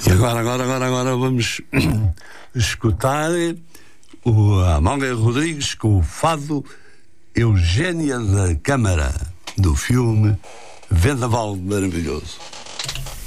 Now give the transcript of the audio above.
E agora vamos escutar o Amália Rodrigues com o fado Eugénia da Câmara, do filme Vendaval Maravilhoso.